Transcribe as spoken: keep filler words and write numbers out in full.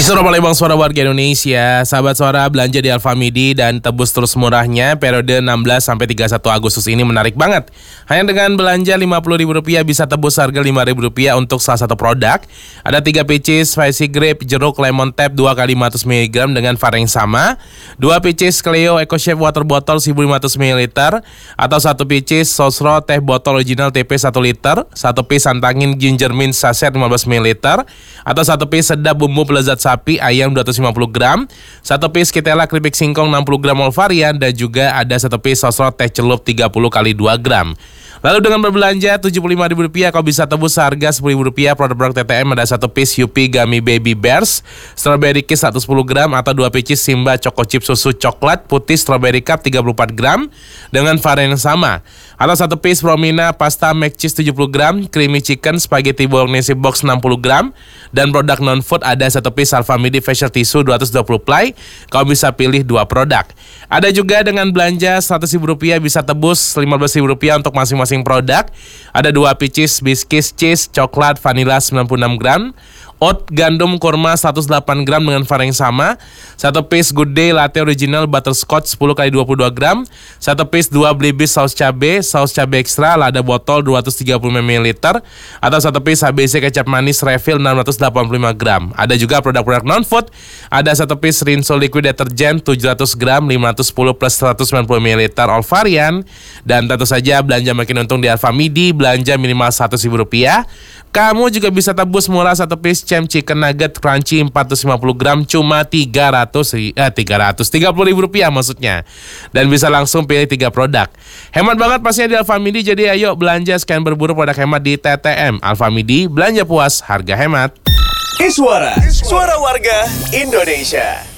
Suara Palembang, suara warga Indonesia. Sahabat suara, belanja di Alfamidi dan tebus terus murahnya periode enam belas sampai tiga puluh satu Agustus ini menarik banget. Hanya dengan belanja lima puluh ribu rupiah bisa tebus harga lima ribu rupiah untuk salah satu produk. Ada tiga pieces spicy grape jeruk lemon tap dua kali lima ratus miligram dengan varian yang sama, dua pieces Cleo Eco Chef water botol seribu lima ratus mililiter, atau satu pieces Sosro teh botol original T P satu liter, satu piece santangin ginger mint saset lima belas mililiter, atau satu piece sedap bumbu pelezat sapi ayam dua ratus lima puluh gram, satu piece Ketela keripik singkong enam puluh gram all varian, dan juga ada satu piece Sosro teh celup tiga puluh kali dua gram. Lalu dengan berbelanja tujuh puluh lima ribu rupiah kau bisa tebus harga sepuluh ribu rupiah produk-produk T T M. Ada satu piece Yupi Gummy Baby Bears Strawberry Kiss seratus sepuluh gram, atau dua pieces Simba Choco Chip susu coklat putih Strawberry Cup tiga puluh empat gram dengan varian yang sama, atau satu piece Promina Pasta Mac Cheese tujuh puluh gram, Creamy Chicken Spaghetti Bolognese Box enam puluh gram, dan produk non-food ada satu piece Alfamidi Facial Tissue dua ratus dua puluh ply. Kau bisa pilih dua produk. Ada juga dengan belanja seratus ribu rupiah bisa tebus lima belas ribu rupiah untuk masing-masing produk. Ada dua pieces Biscuits Cheese Coklat Vanilla sembilan puluh enam gram, oat gandum kurma seratus delapan gram dengan varian yang sama, satu piece Good Day Latte Original Butterscotch sepuluh kali dua puluh dua gram, satu piece dua Blibis saus cabe, saus cabe ekstra lada botol dua ratus tiga puluh mililiter, atau satu piece H B C kecap manis refill enam ratus delapan puluh lima gram. Ada juga produk-produk non-food, ada satu piece Rinso liquid deterjen tujuh ratus gram lima ratus sepuluh plus seratus sembilan puluh mililiter all varian. Dan tentu saja belanja makin untung di Alfamidi, belanja minimal seratus ribu rupiah. Kamu juga bisa tebus murah satu piece Cem Chicken Nugget Crunchy empat ratus lima puluh gram cuma tiga ratus eh tiga ratus tiga puluh ribu rupiah maksudnya. Dan bisa langsung pilih tiga produk. Hemat banget pastinya di Alfamidi, jadi ayo belanja scan berburu produk hemat di T T M. Alfamidi, belanja puas, harga hemat. Iswara, suara warga Indonesia.